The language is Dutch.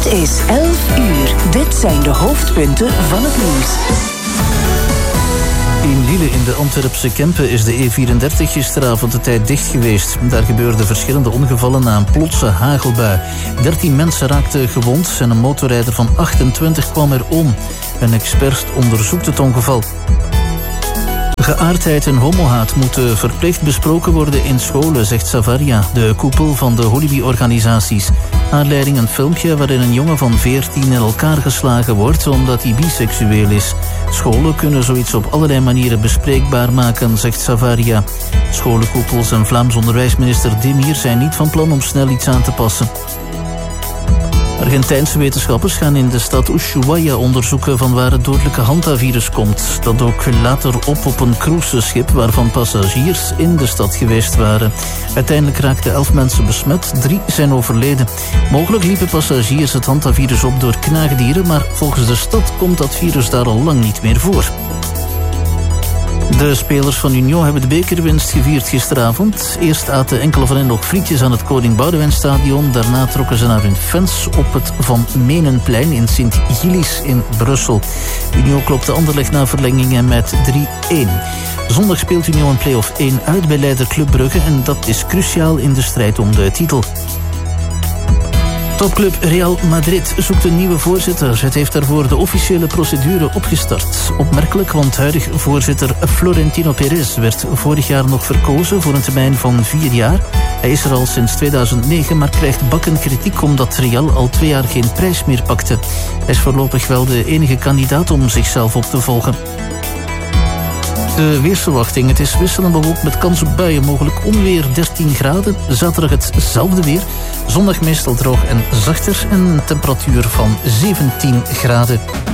Het is 11 uur. Dit zijn de hoofdpunten van het nieuws. In Lille in de Antwerpse Kempen is de E34 gisteravond de tijd dicht geweest. Daar gebeurden verschillende ongevallen na een plotse hagelbui. 13 mensen raakten gewond en een motorrijder van 28 kwam er om. Een expert onderzoekt het ongeval. Geaardheid en homohaat moeten verplicht besproken worden in scholen, zegt Savaria, de koepel van de Holibi-organisaties. Aanleiding een filmpje waarin een jongen van 14 in elkaar geslagen wordt omdat hij biseksueel is. Scholen kunnen zoiets op allerlei manieren bespreekbaar maken, zegt Savaria. Scholenkoepels en Vlaams onderwijsminister Demir zijn niet van plan om snel iets aan te passen. Argentijnse wetenschappers gaan in de stad Ushuaia onderzoeken van waar het dodelijke hantavirus komt. Dat dook later op een cruiseschip waarvan passagiers in de stad geweest waren. Uiteindelijk raakten 11 mensen besmet, 3 zijn overleden. Mogelijk liepen passagiers het hantavirus op door knaagdieren, maar volgens de stad komt dat virus daar al lang niet meer voor. De spelers van Union hebben de bekerwinst gevierd gisteravond. Eerst aten enkele van hen nog frietjes aan het Koning Boudewijnstadion. Daarna trokken ze naar hun fans op het Van Menenplein in Sint-Gillis in Brussel. Union klopte Anderlecht na verlengingen met 3-1. Zondag speelt Union in play-off 1 uit bij leider Club Brugge en dat is cruciaal in de strijd om de titel. Topclub Real Madrid zoekt een nieuwe voorzitter. Het heeft daarvoor de officiële procedure opgestart. Opmerkelijk, want huidig voorzitter Florentino Perez werd vorig jaar nog verkozen voor een termijn van 4 jaar. Hij is er al sinds 2009, maar krijgt bakken kritiek omdat Real al 2 jaar geen prijs meer pakte. Hij is voorlopig wel de enige kandidaat om zichzelf op te volgen. De weersverwachting. Het is wisselend bewolkt met kans op buien. Mogelijk onweer 13 graden. Zaterdag hetzelfde weer. Zondag meestal droog en zachter. En een temperatuur van 17 graden.